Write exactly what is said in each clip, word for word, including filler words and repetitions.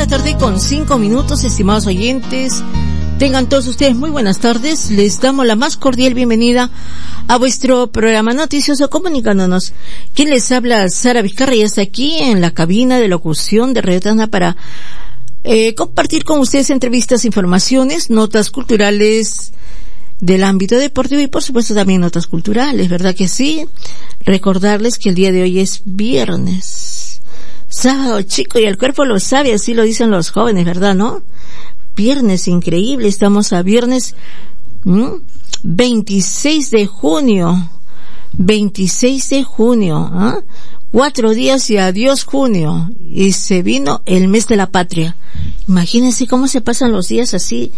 tarde con cinco minutos, estimados oyentes. Tengan todos ustedes muy buenas tardes. Les damos la más cordial bienvenida a vuestro programa noticioso Comunicándonos. Quien les habla, Sara Vizcarra, y está aquí en la cabina de locución de Radio Tacna para eh, compartir con ustedes entrevistas, informaciones, notas culturales del ámbito deportivo y por supuesto también notas culturales, ¿verdad que sí? Recordarles que el día de hoy es viernes, sábado chico, y el cuerpo lo sabe, así lo dicen los jóvenes, ¿verdad, no? Viernes increíble, estamos a viernes ¿m? veintiséis de junio, veintiséis de junio, ¿eh? Cuatro días y adiós junio, y se vino el mes de la patria. Imagínense cómo se pasan los días así,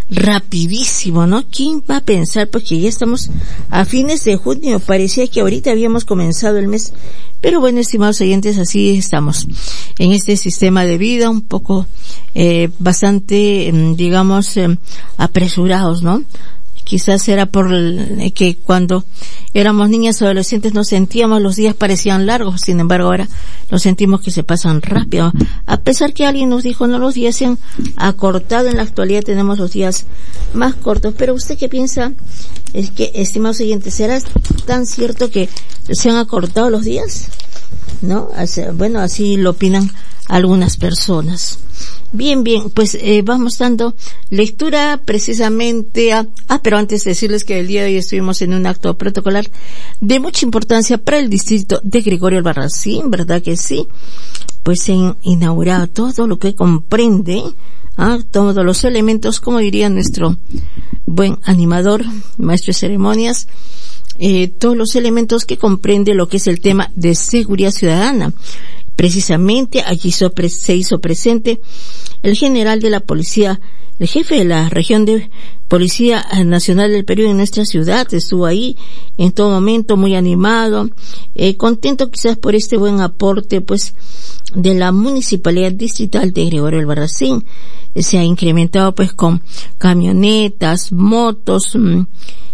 rapidísimo, ¿no? ¿Quién va a pensar? Pues que ya estamos a fines de junio, parecía que ahorita habíamos comenzado el mes, pero bueno, estimados oyentes, así estamos en este sistema de vida un poco eh, bastante, digamos, eh, apresurados, ¿no? Quizás era por el, que cuando éramos niñas o adolescentes nos sentíamos, los días parecían largos, sin embargo ahora nos sentimos que se pasan rápido. A pesar que alguien nos dijo, no, los días se han acortado, en la actualidad tenemos los días más cortos. Pero ¿usted qué piensa? Es que, estimados oyentes, ¿será tan cierto que se han acortado los días? ¿No? Bueno, así lo opinan algunas personas. Bien, bien, pues eh, vamos dando lectura precisamente a... Ah, pero antes de decirles que el día de hoy estuvimos en un acto protocolar de mucha importancia para el distrito de Gregorio Albarracín, ¿verdad que sí? Pues se han inaugurado todo lo que comprende, ¿ah? Todos los elementos, como diría nuestro buen animador, maestro de ceremonias, eh, todos los elementos que comprende lo que es el tema de seguridad ciudadana. Precisamente allí se hizo presente el general de la policía, el jefe de la región de Policía Nacional del Perú en nuestra ciudad, estuvo ahí en todo momento muy animado, eh, contento quizás por este buen aporte pues de la Municipalidad Distrital de Gregorio Albarracín. Eh, se ha incrementado pues con camionetas, motos, mmm,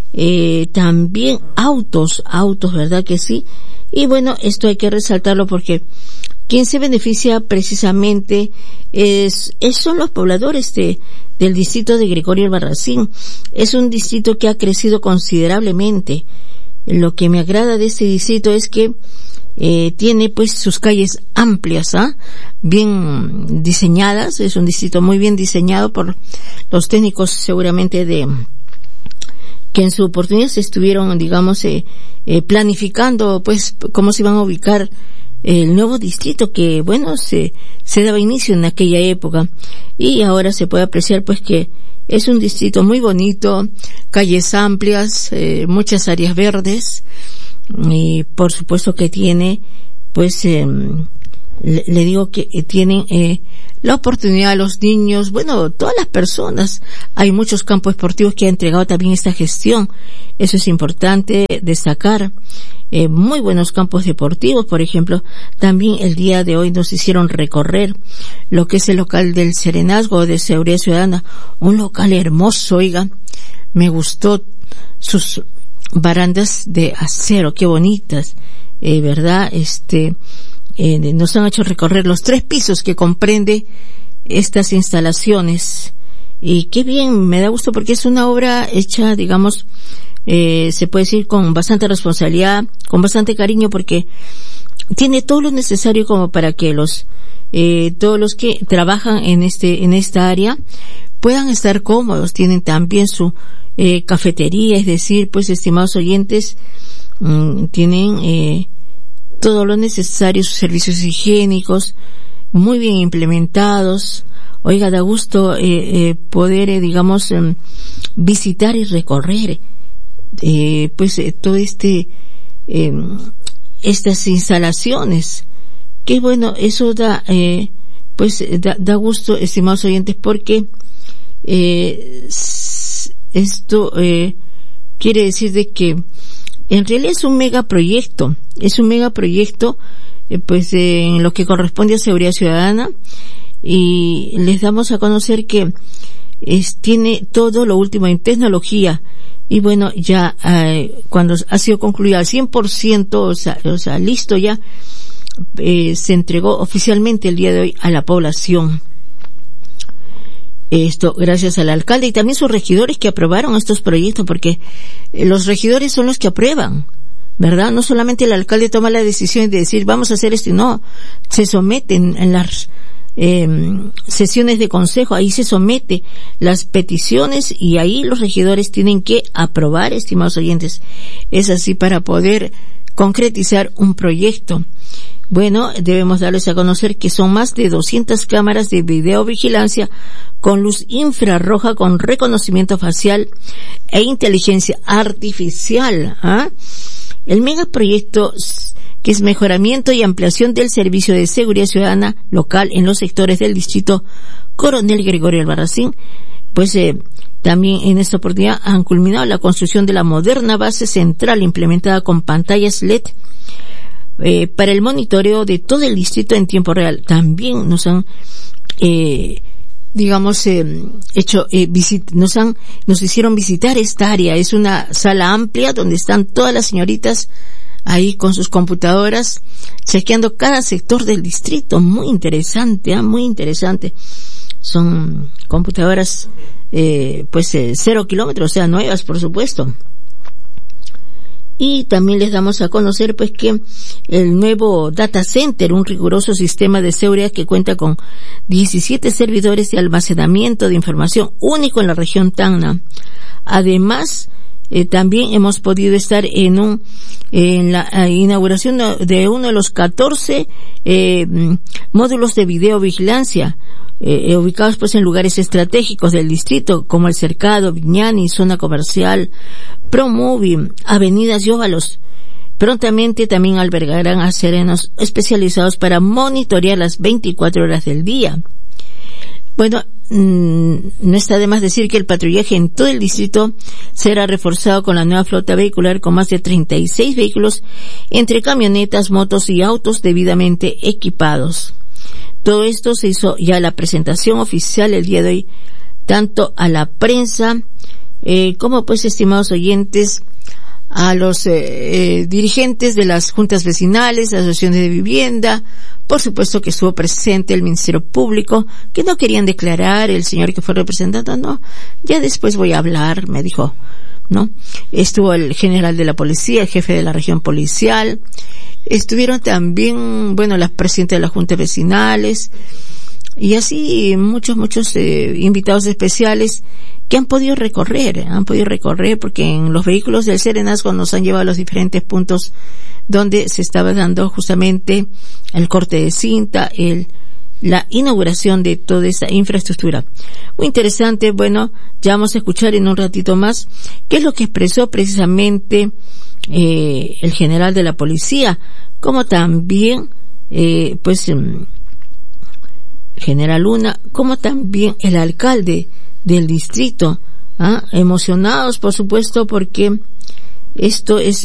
eh, también autos, autos, ¿verdad que sí? Y bueno, esto hay que resaltarlo porque quien se beneficia precisamente es, es son los pobladores de, del distrito de Gregorio Albarracín. Es un distrito que ha crecido considerablemente. Lo que me agrada de este distrito es que eh, tiene pues sus calles amplias, ¿ah? Bien diseñadas. Es un distrito muy bien diseñado por los técnicos seguramente de que en su oportunidad se estuvieron, digamos, eh, eh, planificando pues cómo se iban a ubicar el nuevo distrito que, bueno, se, se daba inicio en aquella época, y ahora se puede apreciar pues que es un distrito muy bonito, calles amplias, eh, muchas áreas verdes, y por supuesto que tiene, pues, eh, le, le digo que tienen, eh, la oportunidad a los niños, bueno, todas las personas. Hay muchos campos deportivos que ha entregado también esta gestión. Eso es importante destacar. Eh, muy buenos campos deportivos, por ejemplo. También el día de hoy nos hicieron recorrer lo que es el local del Serenazgo de Seguridad Ciudadana. Un local hermoso, oiga. Me gustó sus barandas de acero, qué bonitas, eh, ¿verdad? Este, Eh, nos han hecho recorrer los tres pisos que comprende estas instalaciones, y qué bien, me da gusto porque es una obra hecha, digamos, eh, se puede decir con bastante responsabilidad, con bastante cariño, porque tiene todo lo necesario como para que los eh, todos los que trabajan en este en esta área puedan estar cómodos. Tienen también su eh, cafetería, es decir, pues, estimados oyentes, mmm, tienen eh todo lo necesario, sus servicios higiénicos muy bien implementados. Oiga, da gusto eh, eh, poder, eh, digamos, eh, visitar y recorrer eh, pues eh, todo este eh, estas instalaciones. Qué bueno, eso da eh, pues da, da gusto, estimados oyentes, porque eh, esto eh, quiere decir de que en realidad es un megaproyecto, es un megaproyecto eh, pues eh, en lo que corresponde a seguridad ciudadana, y les damos a conocer que es, tiene todo lo último en tecnología, y bueno, ya eh, cuando ha sido concluida al cien por ciento, o sea, o sea listo ya, eh, se entregó oficialmente el día de hoy a la población. Esto gracias al alcalde y también sus regidores que aprobaron estos proyectos, porque los regidores son los que aprueban, ¿verdad? No solamente el alcalde toma la decisión de decir vamos a hacer esto, no, se someten en las eh, sesiones de consejo, ahí se somete las peticiones y ahí los regidores tienen que aprobar, estimados oyentes. Es así para poder concretizar un proyecto. Bueno, debemos darles a conocer que son más de doscientas cámaras de videovigilancia con luz infrarroja, con reconocimiento facial e inteligencia artificial. ¿Ah? El megaproyecto, que es mejoramiento y ampliación del servicio de seguridad ciudadana local en los sectores del distrito Coronel Gregorio Albarracín, pues eh, también en esta oportunidad han culminado la construcción de la moderna base central implementada con pantallas L E D eh, para el monitoreo de todo el distrito en tiempo real. También nos han eh, digamos eh, hecho eh, visit nos han nos hicieron visitar esta área. Es una sala amplia donde están todas las señoritas ahí con sus computadoras chequeando cada sector del distrito. Muy interesante, ¿eh? muy interesante. Son computadoras eh, pues eh, cero kilómetros, o sea, nuevas, por supuesto. Y también les damos a conocer pues que el nuevo data center, un riguroso sistema de seguridad que cuenta con diecisiete servidores de almacenamiento de información único en la región Tacna. Además, eh, también hemos podido estar en un en la eh, inauguración de uno de los catorce eh, módulos de videovigilancia eh, ubicados pues en lugares estratégicos del distrito como el Cercado, Viñani, zona comercial, Promovi, avenidas y óvalos. Prontamente también albergarán a serenos especializados para monitorear las veinticuatro horas del día. Bueno, mmm, no está de más decir que el patrullaje en todo el distrito será reforzado con la nueva flota vehicular con más de treinta y seis vehículos entre camionetas, motos y autos debidamente equipados. Todo esto se hizo ya la presentación oficial el día de hoy, tanto a la prensa eh, como pues, estimados oyentes, a los eh, eh, dirigentes de las juntas vecinales, asociaciones de vivienda. Por supuesto que estuvo presente el Ministerio Público, que no querían declarar, el señor que fue representante, no, ya después voy a hablar, me dijo, ¿no? Estuvo el general de la policía, el jefe de la región policial, estuvieron también, bueno, las presidentas de las juntas vecinales, y así muchos, muchos eh, invitados especiales que han podido recorrer, han podido recorrer porque en los vehículos del Serenazgo nos han llevado a los diferentes puntos donde se estaba dando justamente el corte de cinta, el, la inauguración de toda esa infraestructura. Muy interesante. Bueno, ya vamos a escuchar en un ratito más qué es lo que expresó precisamente eh, el general de la policía, como también eh, pues el general Luna, como también el alcalde del distrito, ¿ah? Emocionados por supuesto porque esto es